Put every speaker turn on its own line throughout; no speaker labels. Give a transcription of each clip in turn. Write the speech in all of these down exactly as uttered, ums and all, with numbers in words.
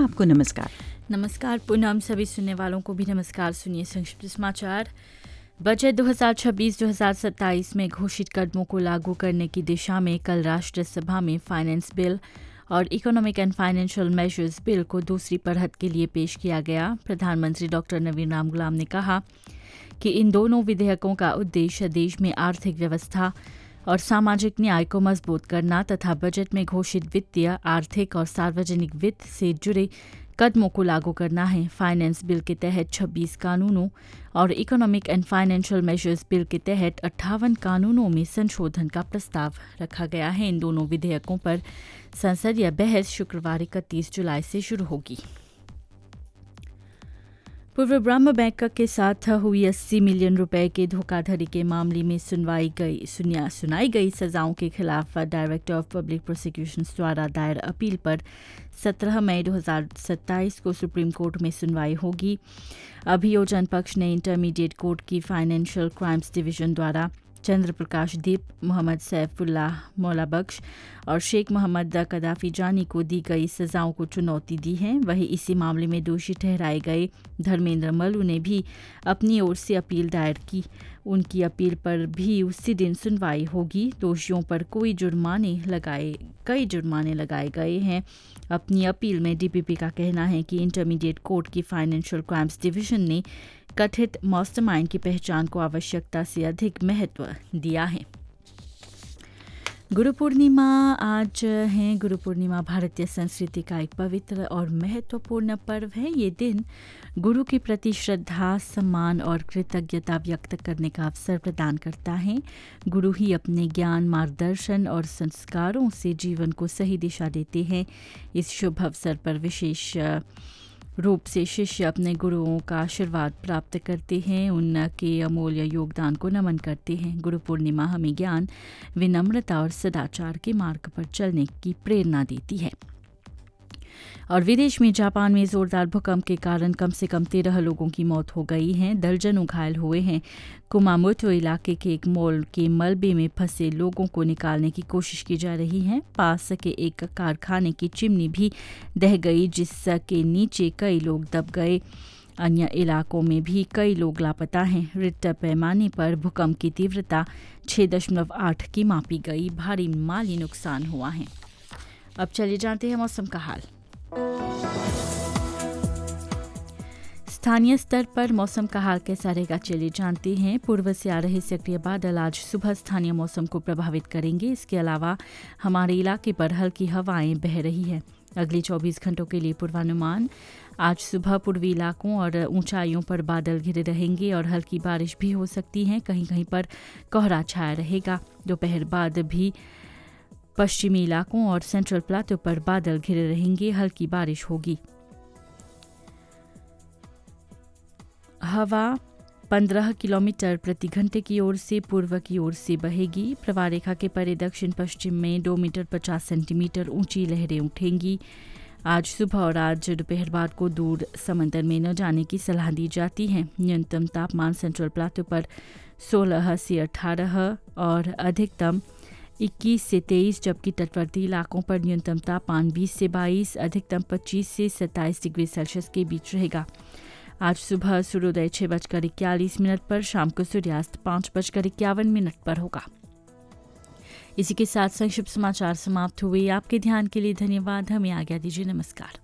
आपको नमस्कार।
नमस्कार पूनम, सभी सुनने वालों को भी नमस्कार। सुनिए संक्षिप्त समाचार। बजट दो हज़ार छब्बीस दो हज़ार सत्ताईस में घोषित कदमों को लागू करने की दिशा में कल राष्ट्रसभा में फाइनेंस बिल और economic and financial measures bill को दूसरी पढ़त के लिए पेश किया गया। प्रधानमंत्री डॉक्टर नवीन राम गुलाम ने कहा कि इन दोनों विधेयकों का उद्देश्य देश में आर्थिक व्यवस्था और सामाजिक न्याय को मजबूत करना तथा बजट में घोषित वित्तीय, आर्थिक और सार्वजनिक वित्त से जुड़े कदमों को लागू करना है। फाइनेंस बिल के तहत छब्बीस कानूनों और economic and financial measures bill के तहत अट्ठावन कानूनों में संशोधन का प्रस्ताव रखा गया है। इन दोनों विधेयकों पर संसदीय बहस शुक्रवार इकतीस जुलाई से शुरू होगी। पूर्व ब्रह्म बैंक के साथ हुई अस्सी मिलियन रुपए के धोखाधड़ी के मामले में सुनवाई गई सुनिया सुनाई गई सजाओं के खिलाफ डायरेक्टर ऑफ पब्लिक प्रोसिक्यूशंस द्वारा दायर अपील पर सत्रह मई दो हज़ार सत्ताईस को सुप्रीम कोर्ट में सुनवाई होगी। अभियोजन पक्ष ने इंटरमीडिएट कोर्ट की फाइनेंशियल क्राइम्स डिवीजन द्वारा चंद्र प्रकाश दीप, मोहम्मद सैफुल्लाह मौला बख्श और शेख मोहम्मद कदाफी जानी को दी गई सजाओं को चुनौती दी है। वहीं इसी मामले में दोषी ठहराए गए धर्मेंद्र मल्लू ने भी अपनी ओर से अपील दायर की। उनकी अपील पर भी उसी दिन सुनवाई होगी। दोषियों पर कोई जुर्माने लगाए कई जुर्माने लगाए गए हैं। अपनी अपील में डीपीपी का कहना है कि इंटरमीडिएट कोर्ट की फाइनेंशियल क्राइम्स डिवीजन ने कथित मास्टरमाइंड की पहचान को आवश्यकता से अधिक महत्व दिया है। गुरु पूर्णिमा आज है। गुरु पूर्णिमा भारतीय संस्कृति का एक पवित्र और महत्वपूर्ण पर्व है। ये दिन गुरु के प्रति श्रद्धा, सम्मान और कृतज्ञता व्यक्त करने का अवसर प्रदान करता है। गुरु ही अपने ज्ञान, मार्गदर्शन और संस्कारों से जीवन को सही दिशा देते हैं। इस शुभ अवसर पर विशेष रूप से शिष्य अपने गुरुओं का आशीर्वाद प्राप्त करते हैं, उनके अमूल्य योगदान को नमन करते हैं। गुरु पूर्णिमा हमें ज्ञान, विनम्रता और सदाचार के मार्ग पर चलने की प्रेरणा देती है। और विदेश में जापान में जोरदार भूकंप के कारण कम से कम तेरह लोगों की मौत हो गई है। दर्जनों घायल हुए हैं। कुमामोटो इलाके के एक मॉल के मलबे में फंसे लोगों को निकालने की कोशिश की जा रही है। पास के एक कारखाने की चिमनी भी दह गई, जिसके नीचे कई लोग दब गए। अन्य इलाकों में भी कई लोग लापता हैं। रिक्टर पैमाने पर भूकंप की तीव्रता छह दशमलव आठ की मापी गई। भारी माली नुकसान हुआ है। अब चलिए जानते हैं मौसम का हाल। स्थानीय स्तर पर मौसम का हाल कैसा रहेगा, चलिए जानते हैं। पूर्व से आ रहे सक्रिय बादल आज सुबह स्थानीय मौसम को प्रभावित करेंगे। इसके अलावा हमारे इलाके पर हल्की हवाएं बह रही है। अगले चौबीस घंटों के लिए पूर्वानुमान। आज सुबह पूर्वी इलाकों और ऊंचाइयों पर बादल घिरे रहेंगे और हल्की बारिश भी हो सकती है। कहीं कहीं पर कोहरा छाया रहेगा। दोपहर बाद भी पश्चिमी इलाकों और सेंट्रल प्लाटो पर बादल घिरे रहेंगे। हल्की बारिश होगी। हवा पंद्रह किलोमीटर प्रति घंटे की ओर से पूर्व की ओर से बहेगी। प्रवाह रेखा के परे दक्षिण पश्चिम में दो मीटर पचास सेंटीमीटर ऊंची लहरें उठेंगी। आज सुबह और आज दोपहर बाद को दूर समंदर में न जाने की सलाह दी जाती है। न्यूनतम तापमान सेंट्रल प्लाटो पर सोलह से अठारह और अधिकतम इक्कीस से तेईस, जबकि तटवर्ती इलाकों पर न्यूनतम तापमान बीस से बाईस, अधिकतम पच्चीस से सत्ताईस डिग्री सेल्सियस के बीच रहेगा। आज सुबह सूर्योदय छह बजकर इक्यालीस मिनट पर, शाम को सूर्यास्त पाँच बजकर इक्यावन मिनट पर होगा। इसी के साथ संक्षिप्त समाचार समाप्त हुए। आपके ध्यान के लिए धन्यवाद। हमें आज्ञा दीजिए। नमस्कार।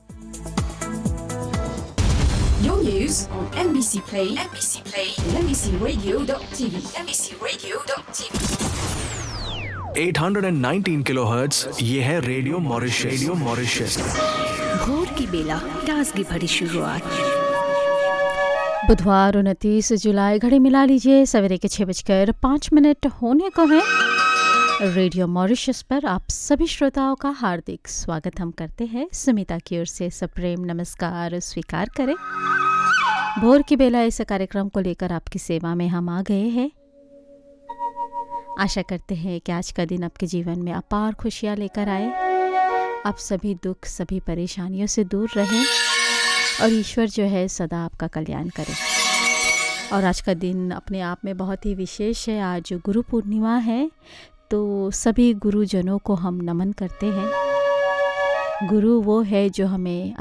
Your news on M B C Play, M B C Play, and M B C Radio dot T V, M B C Radio dot T V.
आठ सौ उन्नीस किलोहर्ट्ज, ये है रेडियो मॉरिशस। Radio Mauritius.
भोर की बेला, ताजगी भरी शुरुआत।
बुधवार उनतीस जुलाई, घड़ी मिला लीजिए सवेरे के छः बजकर पाँच मिनट होने को है। रेडियो मॉरिशस पर आप सभी श्रोताओं का हार्दिक स्वागत हम करते हैं। सुमिता की ओर से सप्रेम नमस्कार स्वीकार करें। भोर की बेला इस कार्यक्रम को लेकर आपकी सेवा में हम आ गए हैं। आशा करते हैं कि आज का दिन आपके जीवन में अपार खुशियाँ लेकर आए। आप सभी दुख, सभी परेशानियों से दूर रहें और ईश्वर जो है सदा आपका कल्याण करे। और आज का दिन अपने आप में बहुत ही विशेष है। आज गुरु पूर्णिमा है, तो सभी गुरुजनों को हम नमन करते हैं। गुरु वो है जो हमें